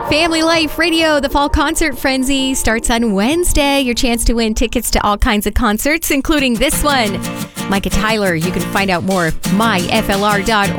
Family Life Radio, the Fall Concert Frenzy starts on Wednesday. Your chance to win tickets to all kinds of concerts, including this one. Micah Tyler. You can find out more at myflr.org.